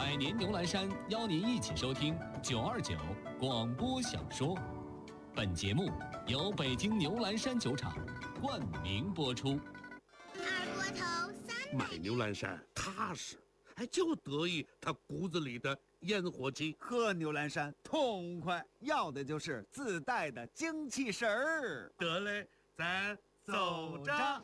百年牛栏山邀您一起收听929广播小说。本节目由北京牛栏山酒厂冠名播出。 二锅头300 买牛栏山踏实，就得意他骨子里的烟火气。 喝牛栏山痛快，要的就是自带的精气神儿。 得嘞，咱走着。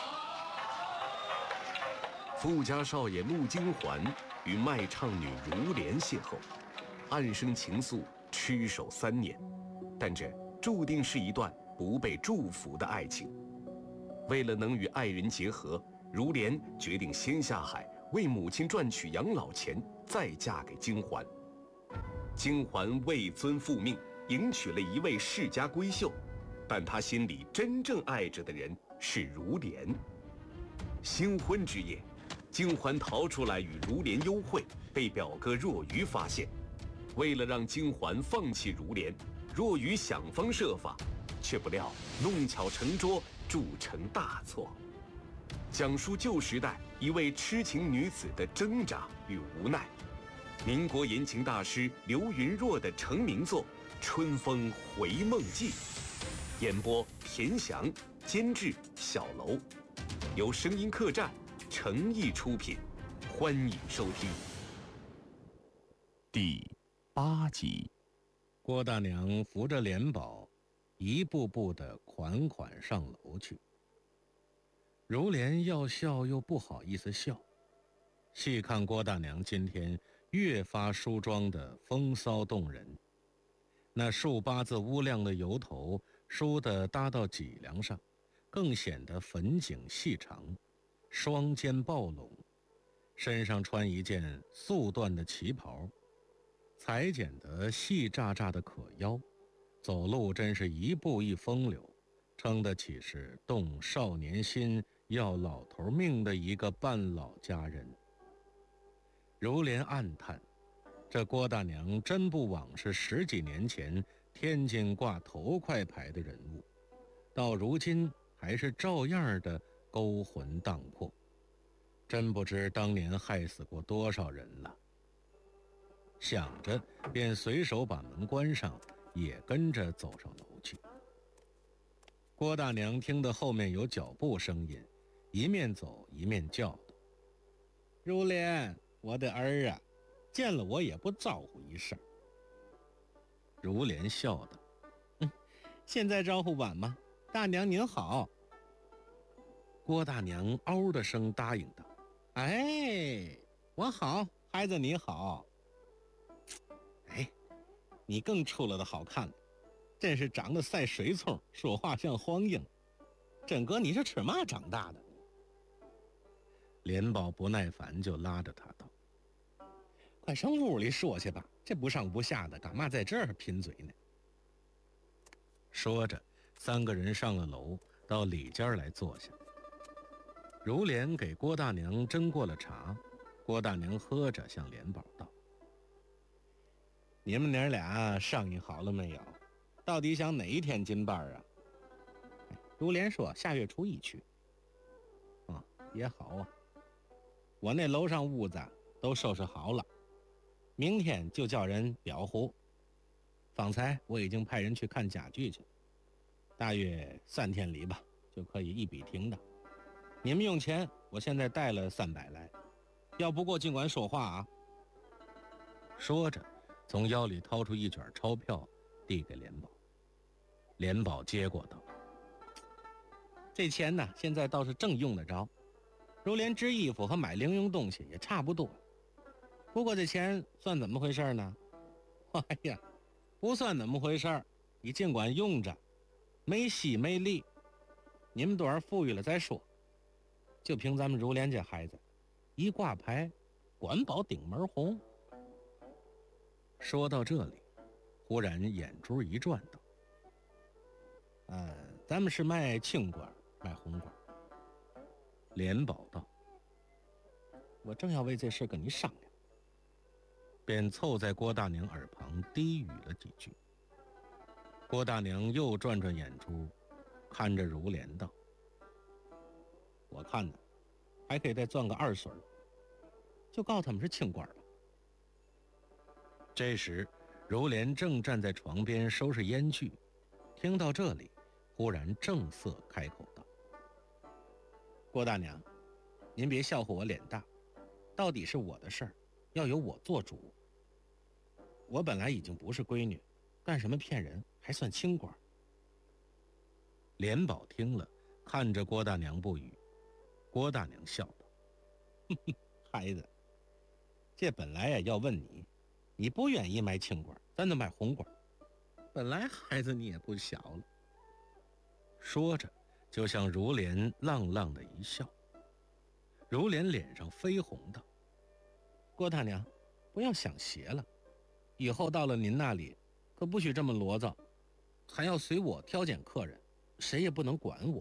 富家少爷陆金环与卖唱女如莲邂逅，暗生情愫，痴守3年，但这注定是一段不被祝福的爱情。为了能与爱人结合，如莲决定先下海为母亲赚取养老钱，再嫁给金环。金环为尊复命，迎娶了一位世家闺秀，但他心里真正爱着的人是如莲。新婚之夜，金环逃出来与如莲幽会，被表哥若愚发现。为了让金环放弃如莲，若愚想方设法，却不料弄巧成拙，铸成大错。讲述旧时代一位痴情女子的挣扎与无奈。民国言情大师刘云若的成名作《春风回梦记》，演播田翔，监制小楼，由声音客栈诚意出品，欢迎收听。 第8集，郭大娘扶着莲宝，一步步地款款上楼去。如莲要笑又不好意思笑，细看郭大娘今天越发梳妆的风骚动人，那竖8字乌亮的油头梳得搭到脊梁上，更显得粉颈细长，双肩抱拢，身上穿一件素缎的旗袍，裁剪得细炸炸的可腰，走路真是一步一风流，称得起是动少年心要老头命的一个半老佳人。如莲暗叹，这郭大娘真不枉是10几年前天津挂头块牌的人物，到如今还是照样的勾魂荡魄，真不知当年害死过多少人了。想着便随手把门关上，也跟着走上楼去。郭大娘听得后面有脚步声音，一面走一面叫道：“如莲，我的儿啊，见了我也不招呼一声。”如莲笑道：“现在招呼晚吗？大娘您好。”郭大娘嗷的声答应道：“哎，我好，孩子你好。哎，你更出了的好看了，真是长得赛水葱，说话像黄莺。真哥，你是吃嘛长大的？”莲宝不耐烦，就拉着他道：“快上屋里说去吧，这不上不下的，干嘛在这儿贫嘴呢？”说着，3个人上了楼，到里间来坐下。如莲给郭大娘斟过了茶，郭大娘喝着向莲宝道：“你们娘俩商议好了没有？到底想哪一天进班啊？”如莲说：“下月初1去。”也好啊，我那楼上屋子都收拾好了，明天就叫人裱糊。方才我已经派人去看家具去，大约3天里吧，就可以一笔停当。你们用钱，我现在带了300来，要不过尽管说话啊。说着，从腰里掏出一卷钞票，递给莲宝。莲宝接过道：“这钱呢，现在倒是正用得着，如连织衣服和买零用东西也差不多。不过这钱算怎么回事呢？哎呀，不算怎么回事，你尽管用着，没息没利，你们多少富裕了再说。就凭咱们如莲这孩子，一挂牌，管保顶门红。”说到这里，忽然眼珠一转道：“咱们是卖青官，卖红官。”莲宝道：“我正要为这事跟你商量。”便凑在郭大娘耳旁低语了几句。郭大娘又转转眼珠，看着如莲道：“我看呢，还可以再钻个2水，就告他们是清官吧。 这时，如莲正站在床边收拾烟具，听到这里，忽然正色开口道：“郭大娘，您别笑话我脸大，到底是我的事儿，要由我做主。我本来已经不是闺女，干什么骗人，还算清官。”莲宝听了，看着郭大娘不语。郭大娘笑道：“哼哼，孩子，这本来呀要问你，你不愿意卖清官，咱就卖红官。本来孩子你也不小了。”说着，就向如莲浪浪的一笑。如莲脸上绯红道：“郭大娘，不要想邪了，以后到了您那里，可不许这么骡子，还要随我挑拣客人，谁也不能管我。”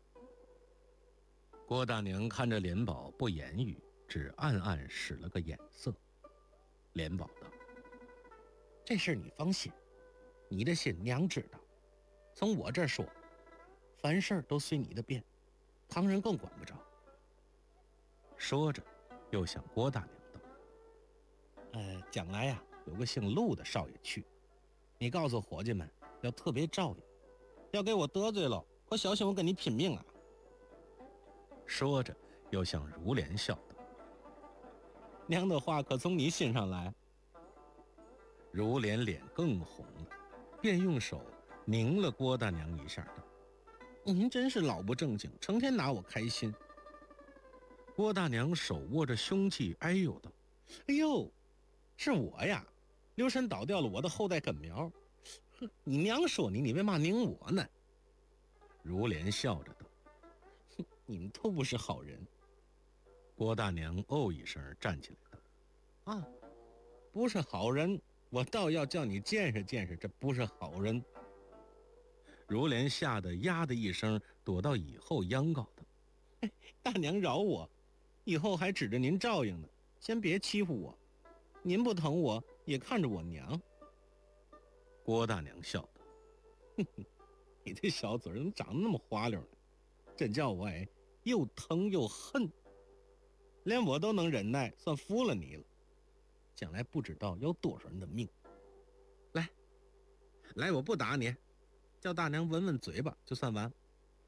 郭大娘看着莲宝不言语，只暗暗使了个眼色。莲宝道：“这事你放心，你的心娘知道。从我这儿说，凡事都随你的便，旁人更管不着。”说着，又向郭大娘道：“将来呀，有个姓陆的少爷去，你告诉伙计们要特别照应，要给我得罪了，可小心我跟你拼命啊！”说着，又向如莲笑道：“娘的话可从你心上来。”如莲脸更红了，便用手拧了郭大娘一下，道：“您真是老不正经，成天拿我开心。”郭大娘手握着凶器，哎呦道：“哎呦，是我呀，留神倒掉了我的后代根苗。哼，你娘说你，你为嘛拧我呢？”如莲笑着道：“哼，你们都不是好人。”郭大娘哦一声站起来道：“啊，不是好人，我倒要叫你见识见识，这不是好人。”如莲吓得呀的一声躲到以后，央告道：“大娘饶我，以后还指着您照应呢，先别欺负我。您不疼我，也看着我娘。”郭大娘笑道：“哼哼，你这小嘴怎么长得那么滑溜呢？真叫我又疼又恨，连我都能忍耐，算服了你了。将来不知道要多少人的命。来，我不打你，叫大娘闻闻嘴巴就算完。”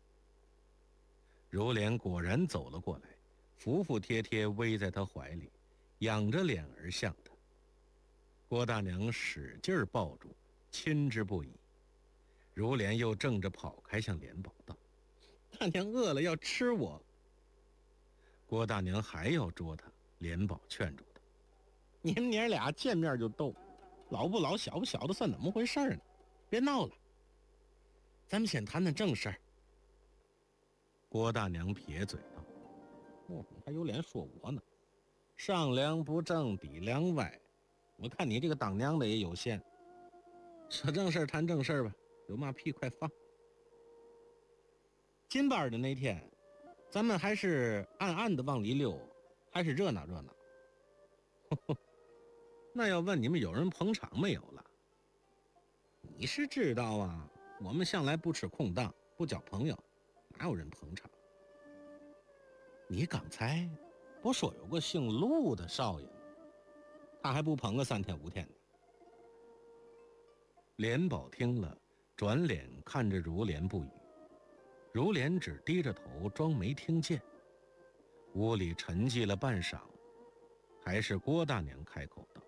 如莲果然走了过来，服服帖帖偎在他怀里，仰着脸而向他。郭大娘使劲抱住，亲之不已。如莲又正着跑开，向莲宝道：“大娘饿了要吃我。”郭大娘还要捉他，莲宝劝住他：“你们娘俩见面就斗，老不老小不小的算怎么回事呢？别闹了，咱们先谈谈正事儿。”郭大娘撇嘴道：“你还有脸说我呢？上梁不正底梁歪，我看你这个当娘的也有限。说正事儿谈正事儿吧，有嘛屁快放。金班的那天，咱们还是暗暗的往里溜，还是热闹热闹？那要问你们有人捧场没有了？你是知道啊，我们向来不吃空当，不交朋友，哪有人捧场？你刚才不说有个姓陆的少爷吗？他还不捧个3天5天的？”莲宝听了，转脸看着如莲不语。如莲只低着头装没听见。屋里沉寂了半晌，还是郭大娘开口道：“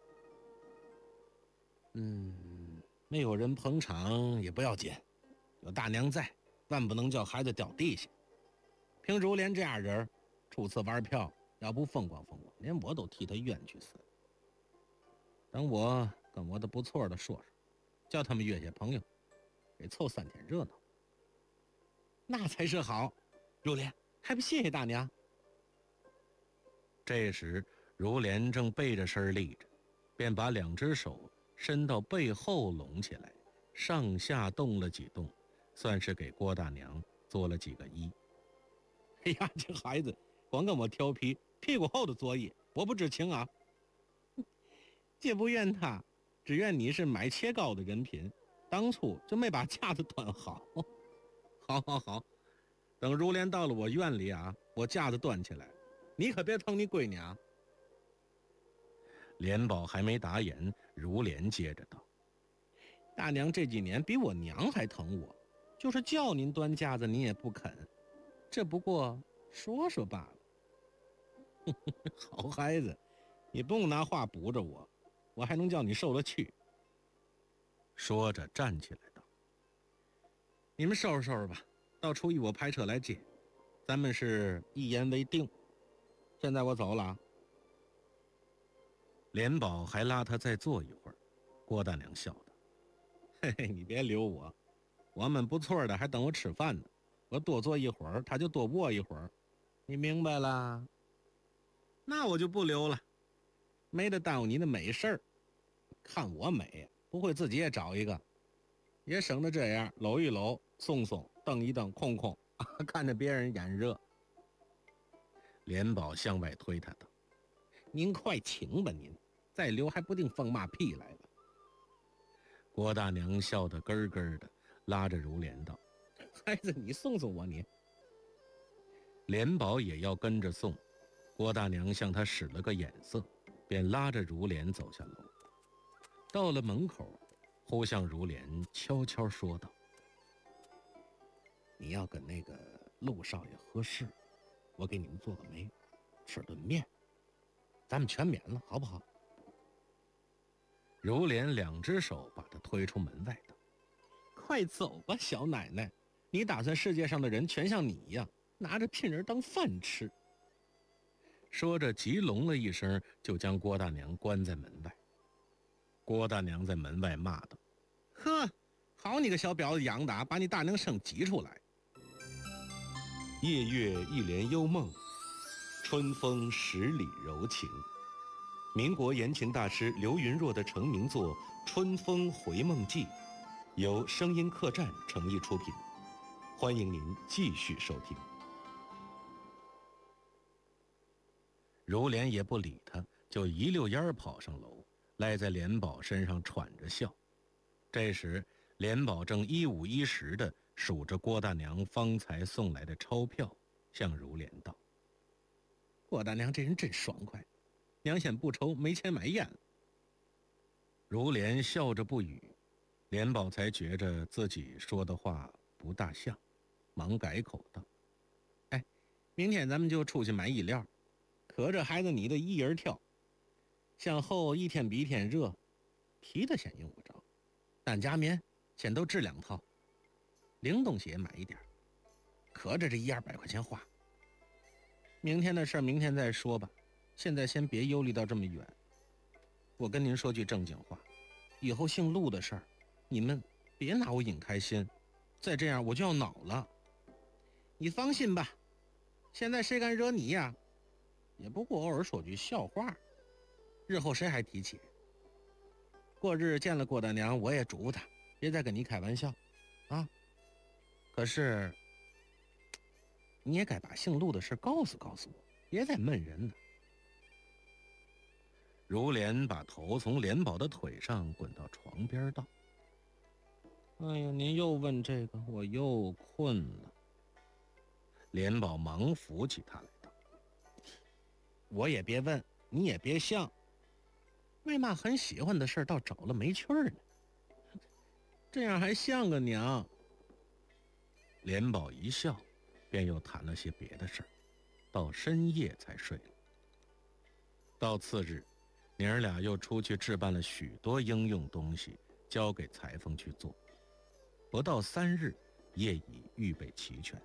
没有人捧场也不要紧，有大娘在，万不能叫孩子掉地下。凭如莲这样人，初次玩票，要不风光风光，连我都替他冤屈死了。等我跟我的不错的说说，叫他们约些朋友，给凑3天热闹。那才是好。如莲，还不谢谢大娘？”这时，如莲正背着身立着，便把2只手伸到背后拢起来，上下动了几动，算是给郭大娘做了几个揖。“哎呀，这孩子光跟我调皮，屁股后的作业，我不知情啊。姐不怨他，只怨你是买切糕的人品，当初就没把架子端好。好，等如莲到了我院里啊，我架子端起来，你可别疼你闺女啊。” 莲宝还没答言，如莲接着道：“大娘这几年比我娘还疼我，就是叫您端架子您也不肯，这不过说说罢了。”好孩子，你不用拿话补着我，我还能叫你受了气。说着站起来道：“你们收拾收拾吧，到初一我派车来接，咱们是一言为定。现在我走了啊。”莲宝还拉他再坐一会儿，郭大娘笑道：“嘿嘿，你别留我，我们不错的还等我吃饭呢，我多坐一会儿他就多卧一会儿，你明白了？那我就不留了，没得耽误你的美事儿。看我美，不会自己也找一个，也省得这样搂一搂，送送，蹬一蹬，空空，看着别人眼热。”莲宝向外推他道：“您快请吧您，再留还不定放马屁来了。”郭大娘笑得咯咯的，拉着如莲道：“孩子，你送送我你。”莲宝也要跟着送，郭大娘向他使了个眼色，便拉着如莲走下楼。到了门口，忽向如莲悄悄说道：“你要跟那个陆少爷合适，我给你们做个媒，吃顿面，咱们全免了，好不好？”如莲两只手把他推出门外道：“快走吧，小奶奶，你打算世界上的人全像你一样，拿着聘人当饭吃？”说着急聋了一声，就将郭大娘关在门外。郭大娘在门外骂道：“呵，好你个小婊子养的，把你大娘生挤出来！”夜月一帘幽梦，春风十里柔情。民国言情大师刘云若的成名作《春风回梦记》，由声音客栈诚意出品，欢迎您继续收听。如莲也不理他，就一溜烟跑上楼，赖在莲宝身上喘着笑。这时莲宝正一五一十地数着郭大娘方才送来的钞票，向如莲道：“郭大娘这人真爽快，娘先不愁没钱买烟了。”如莲笑着不语，莲宝才觉着自己说的话不大像，忙改口道：“哎，明天咱们就出去买衣料，可这孩子你的一人挑，向后一天比一天热，皮的先用不着，单夹棉先都织2套，零东西也买一点，可着这100-200块钱花。明天的事明天再说吧，现在先别忧虑到这么远。我跟您说句正经话，以后姓陆的事儿，你们别拿我引开心，再这样我就要恼了。你放心吧，现在谁敢惹你呀？也不过偶尔说句笑话，日后谁还提起？过日见了郭大娘，我也嘱咐她别再跟你开玩笑啊。可是你也该把姓陆的事告诉告诉我，别再闷人了。”如莲把头从莲宝的腿上滚到床边道：“哎呀，您又问这个，我又困了。”莲宝忙扶起他来道：“我也别问，你也别想，为嘛很喜欢的事倒找了没趣儿呢？这样还像个娘。”莲宝一笑，便又谈了些别的事儿，到深夜才睡了。到次日，娘儿俩又出去置办了许多应用东西，交给裁缝去做。不到3日，业已预备齐全。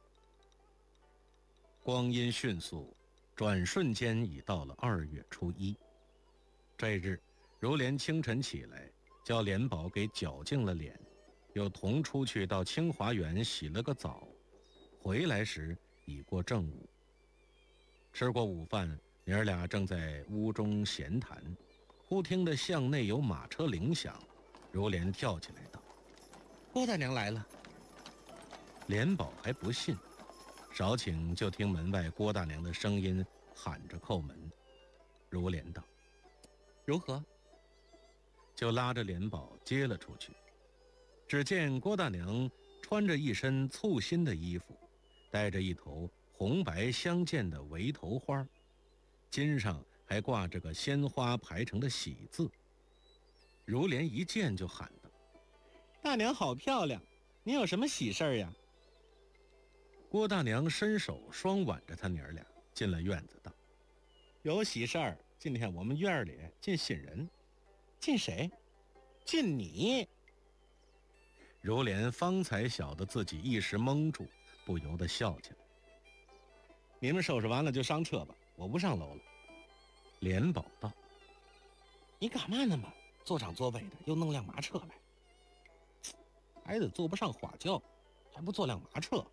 光阴迅速，转瞬间已到了2月初1。这日，如莲清晨起来，叫莲宝给绞净了脸，又同出去到清华园洗了个澡，回来时已过正午。吃过午饭，娘儿俩正在屋中闲谈，忽听得巷内有马车铃响，如莲跳起来道：“郭大娘来了。”莲宝还不信，少顷就听门外郭大娘的声音喊着叩门。如莲道：“如何？”就拉着莲宝接了出去。只见郭大娘穿着一身簇新的衣服，戴着一头红白相间的围头花，襟上还挂着个鲜花排成的喜字。如莲一见就喊道：“大娘好漂亮，您有什么喜事儿呀？”郭大娘伸手双挽着他娘俩进了院子，道：“有喜事儿，今天我们院里进新人。”“进谁？”“进你。”如莲方才晓得自己一时蒙住，不由得笑起来。“你们收拾完了就上车吧，我不上楼了。”莲宝道：“你干嘛呢嘛？坐上座位的又弄辆马车来，孩子坐不上花轿，还不坐辆马车。”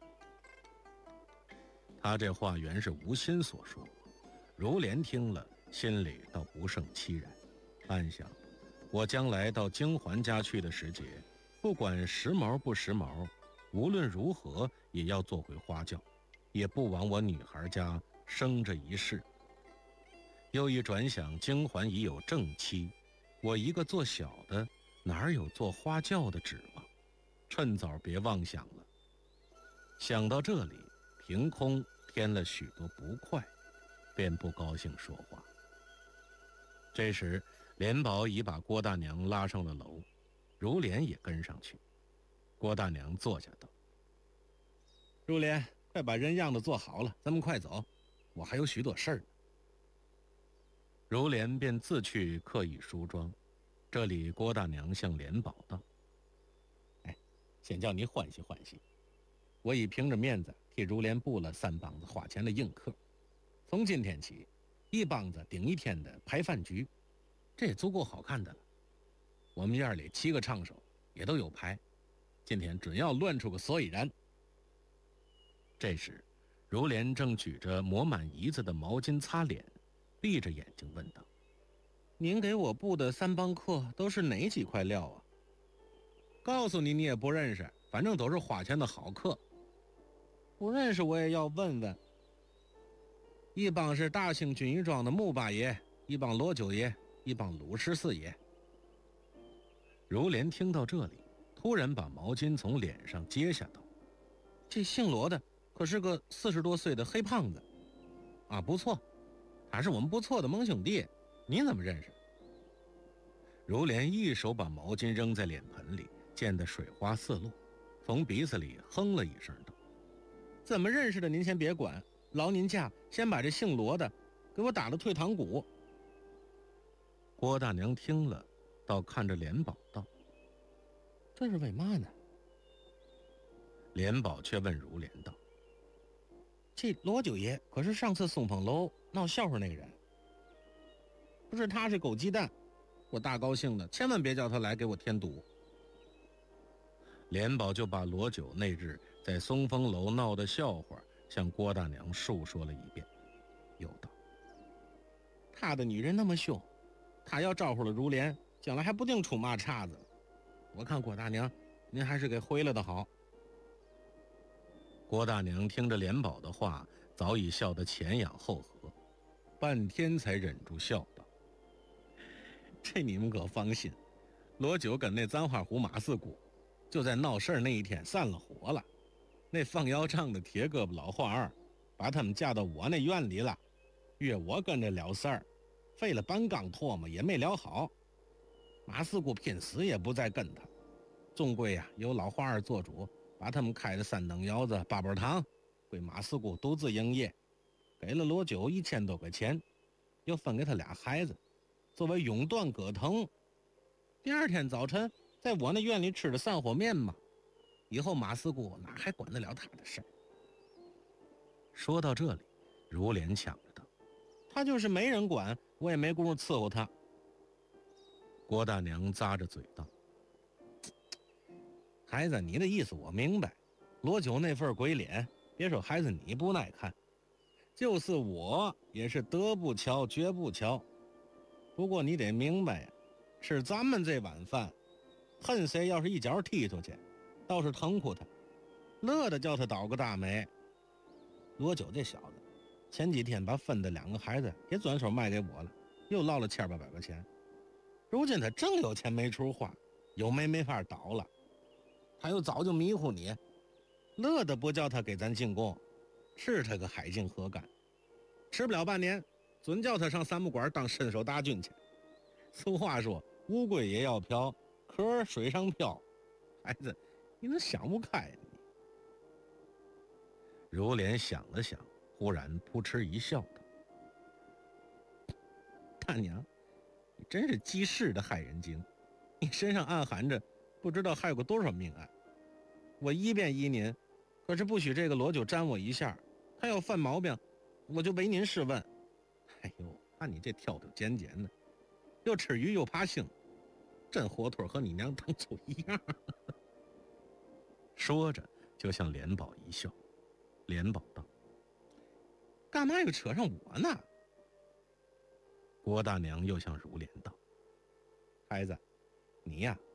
他这话原是无心所说，如莲听了心里倒不胜凄然，暗想我将来到京环家去的时节，不管时髦不时髦，无论如何也要做回花轿，也不枉我女孩家生这一世。又一转想，京环已有正妻，我一个做小的，哪有做花轿的指望？趁早别妄想了。想到这里，凭空添了许多不快，便不高兴说话。这时莲宝已把郭大娘拉上了楼，如莲也跟上去。郭大娘坐下道：“如莲，快把人样子做好了，咱们快走，我还有许多事儿呢。”如莲便自去刻意梳妆。这里郭大娘向莲宝道：“哎，先叫你欢喜欢喜，我已凭着面子替如莲布了3帮子花钱的硬课，从今天起，1帮子顶1天的排饭局，这也足够好看的了。我们院里7个唱手也都有牌，今天准要乱出个所以然。”这时如莲正举着抹满胰子的毛巾擦脸，闭着眼睛问道：“您给我布的3帮课都是哪几块料啊？”“告诉你，你也不认识，反正都是花钱的好课。”“不认识我也要问问。1帮是大兴军医庄的穆八爷，1帮罗九爷，1帮鲁14爷。”如莲听到这里，突然把毛巾从脸上揭下道：“这姓罗的可是个40多岁的黑胖子啊，不错，他是我们不错的盟兄弟，您怎么认识？”如莲一手把毛巾扔在脸盆里，溅得水花四落，从鼻子里哼了一声道：“怎么认识的您先别管，劳您驾先把这姓罗的给我打了退堂鼓。”郭大娘听了，倒看着莲宝道：“这是为嘛呢？”莲宝却问如莲道：“这罗九爷可是上次松风楼闹笑话那个人？不是他是狗鸡蛋，我大高兴的，千万别叫他来给我添堵。”莲宝就把罗九那日在松风楼闹的笑话向郭大娘述说了一遍，又道：“他的女人那么凶，他要招呼了如莲，将来还不定出嘛岔子。我看郭大娘，您还是给回来的好。”郭大娘听着莲宝的话，早已笑得前仰后合，半天才忍住笑道：“这你们可放心，罗九跟那簪花湖马四姑就在闹事儿那一天散了伙了。那放腰杖的铁胳膊老花儿把他们架到我那院里了，约我跟着聊事儿，费了半缸唾沫也没聊好。马四姑拼死也不再跟他，终归呀由老花儿做主，把他们开的3等窑子8宝堂归马四姑独自营业，给了罗九1000多块钱，又分给他俩孩子作为永断葛藤。第2天早晨在我那院里吃的散伙面嘛，以后马四姑哪还管得了他的事儿？”说到这里，如莲抢着道：“他就是没人管，我也没工夫伺候他。”郭大娘咂着嘴道：“孩子，你的意思我明白，罗九那份鬼脸，别说孩子你不耐看，就是我也是得不瞧绝不瞧。不过你得明白呀，吃咱们这碗饭，恨谁要是一脚踢出去，倒是疼苦他，乐得叫他倒个大霉。罗九这小子，前几天把分的2个孩子也转手卖给我了，又捞了1800块钱。如今他正有钱没处花，有煤没法倒了，他又早就迷糊你，乐得不叫他给咱进贡，是他个海禁何干。吃不了半年， 准叫他上三不管当伸手大军去。俗话说，乌龟也要飘，壳水上漂。孩子，你能想不开呀你？如莲想了想，忽然扑哧一笑道：“大娘，你真是济世的害人精，你身上暗含着不知道害过多少命案。我一遍依您，可是不许这个罗九沾我一下，他要犯毛病，我就为您试问。哎呦，看你这挑挑拣拣的，又吃鱼又怕腥，真活脱和你娘当初一样。”说着就向莲宝一笑。莲宝道：“干嘛又扯上我呢？”郭大娘又向如莲道：“孩子，你呀，